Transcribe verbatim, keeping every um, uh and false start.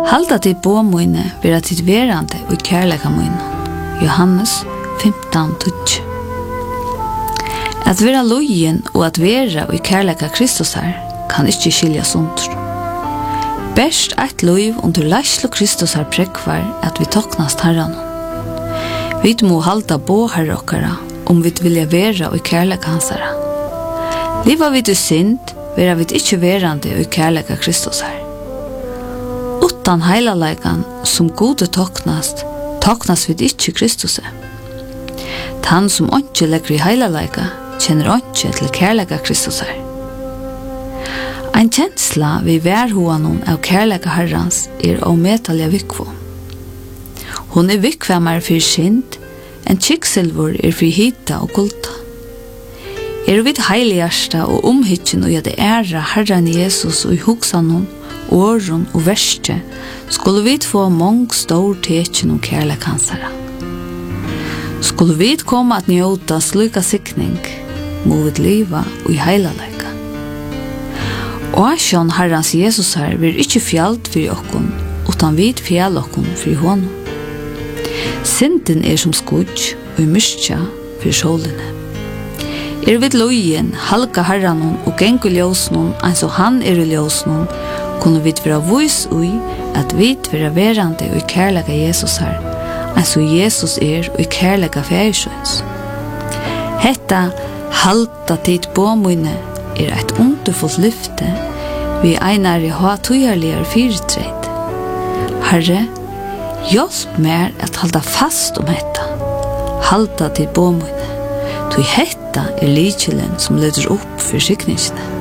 Halda til båmøyne vera til verande og kærleika møyne. Johannes femton tjugo. At vera lojen og at vera og kærleika Kristus her kan ikkje skiljas under. Best eit loiv under leislo Kristus her prekvar at vi toknast herran. Vi må halda bo herre okkara om vi vilja vera og kærleika hans herra. Liva vi til synd, vera vi ikkje verande og kærleika Kristus her. Utan heilaleikan som gode toknast, toknast vi ikkje Kristus her. Han som ikke legger i heilaleika, kjenner ikke til kærleika Kristus her. Ein kjensla vi værhoanon av kærleika herrans er ometalja vikvo. Hon er vikvamar for synd, en kiksilvor er for hita og gulta. Er vid heiligasta og omhytjen og det æra herran Jesus og i hugsanon, åron og verste, skulle vi få mong stor tekjen om kærleika hans herra. Skulle vi komma at njóta sluka sikning, må vi liva og i heilaleika. Og asjon herrans Jesus her vil ikkje fjalt fyrir okkon, utan vid fjall okkon fyrir honom. Synden er som skudj og i myrkja fyrir soline. Er vid lojen, halka herranon og gengu ljósnon, eins og han er i ljósnon, kunne vi vera vois ui at vi vera verande og i kærleika Jesus her, eins og Jesus er og i kærleika færsjøns. Hetta halta tid båmøyne er eit underfullt lyfte vi einare ha tøyarligare fyrtreit. Herre, hjelp mer at halda fast om hetta. Halta tid båmøyne. Tøy hetta er likelen som leder opp for sykningsene.